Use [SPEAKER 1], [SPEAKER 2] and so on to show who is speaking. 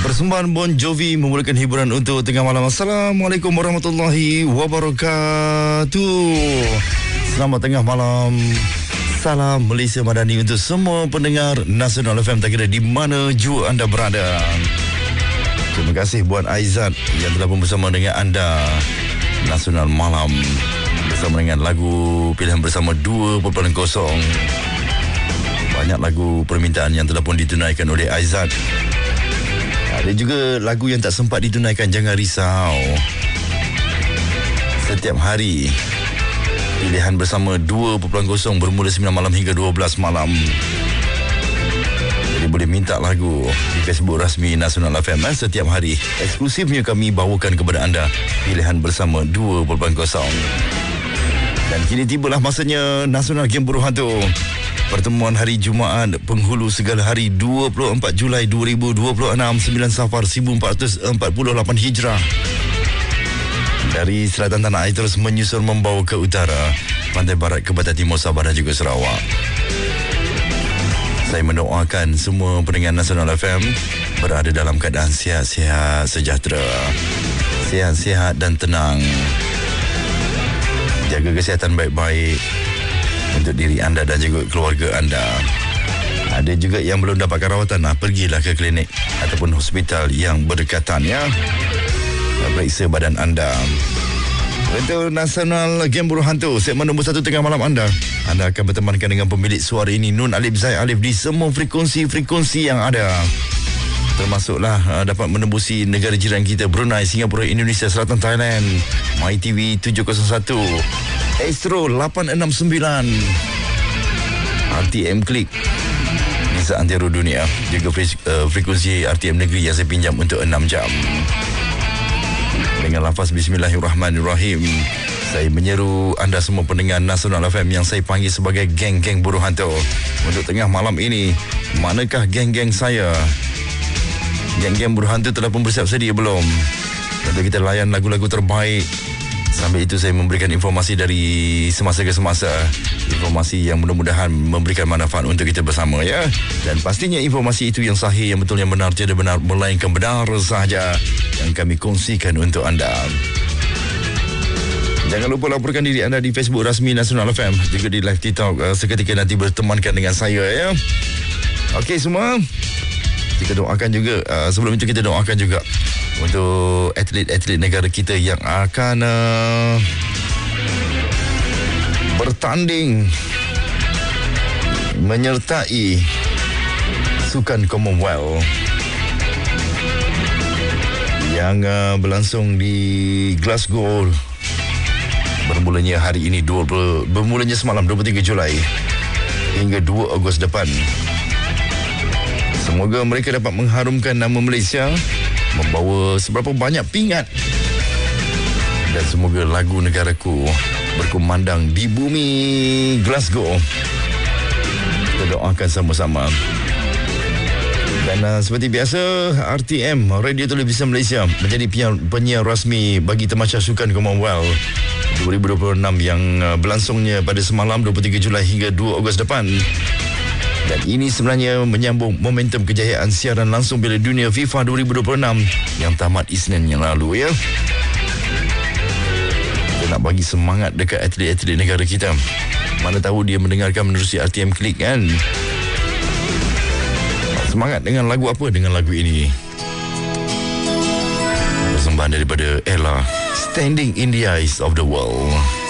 [SPEAKER 1] Persembahan Bon Jovi memulakan hiburan untuk tengah malam. Assalamualaikum warahmatullahi wabarakatuh. Selamat tengah malam. Salam Malaysia Madani untuk semua pendengar Nasional FM, tak kira di mana jua anda berada. Terima kasih buat Aizat yang telah pun bersama dengan anda Nasional Malam bersama dengan lagu pilihan bersama 2.0. Banyak lagu permintaan yang telah pun ditunaikan oleh Aizat. Ada juga lagu yang tak sempat ditunaikan, jangan risau. Setiap hari pilihan bersama 2.0 bermula 9 malam hingga 12 malam. Jadi boleh minta lagu di Facebook rasmi Nasional FM setiap hari. Eksklusifnya kami bawakan kepada anda pilihan bersama 2.0. Dan kini tibalah masanya Nasional Game Buruh Hantu. Pertemuan hari Jumaat penghulu segala hari 24 Julai 2026, 9 Safar 1448 Hijrah. Dari selatan tanah air terus menyusul membawa ke utara, pantai barat ke barat timur Sabah dan juga Sarawak. Saya mendoakan semua pendengar Nasional FM berada dalam keadaan sihat-sihat, sejahtera, sihat-sihat dan tenang. Jaga kesihatan baik-baik untuk diri anda dan juga keluarga anda. Ada juga yang belum dapatkan rawatan, pergilah ke klinik ataupun hospital yang berdekatan ya. Periksa badan anda. Untuk Nasional Game Buruh Hantu, segmen nombor 1 tengah malam anda akan bertemankan dengan pemilik suara ini, Nun Alif Zai Alif, di semua frekuensi yang ada. Termasuklah dapat menembusi negara jiran kita, Brunei, Singapura, Indonesia, Selatan Thailand, MyTV 701, Astro 869, RTM Klik di seantero dunia. Juga frekuensi RTM Negeri yang saya pinjam untuk 6 jam. Dengan lafaz Bismillahirrahmanirrahim, saya menyeru anda semua pendengar Nasional FM yang saya panggil sebagai geng-geng buruh hantu untuk tengah malam ini. Manakah geng-geng saya? Geng-geng buruh hantu telah pun bersiap sedia belum? Untuk kita layan lagu-lagu terbaik. Sambil itu saya memberikan informasi dari semasa ke semasa. Informasi yang mudah-mudahan memberikan manfaat untuk kita bersama ya. Dan pastinya informasi itu yang sahih, yang betul, yang benar, tiada benar melainkan benar sahaja yang kami kongsikan untuk anda. Jangan lupa laporkan diri anda di Facebook rasmi Nasional FM, juga di live TikTok seketika nanti bertemankan dengan saya ya. Okey semua, kita doakan juga, sebelum itu kita doakan juga untuk atlet-atlet negara kita yang akan bertanding menyertai Sukan Commonwealth yang berlangsung di Glasgow. Bermulanya hari ini, bermulanya semalam 23 Julai hingga 2 Ogos depan. Semoga mereka dapat mengharumkan nama Malaysia, membawa seberapa banyak pingat, dan semoga lagu negaraku berkumandang di bumi Glasgow. Kita doakan sama-sama. Dan seperti biasa, RTM, Radio Televisi Malaysia, menjadi penyiar rasmi bagi Tamasya Sukan Commonwealth 2026 yang berlangsungnya pada semalam 23 Julai hingga 2 Ogos depan. Dan ini sebenarnya menyambung momentum kejayaan siaran langsung Piala Dunia FIFA 2026 yang tamat Isnin yang lalu ya. Kita nak bagi semangat dekat atlet-atlet negara kita. Mana tahu dia mendengarkan menerusi RTM Klik kan. Semangat dengan lagu apa? Dengan lagu ini. Persembahan daripada Ella, Standing in the Eyes of the World.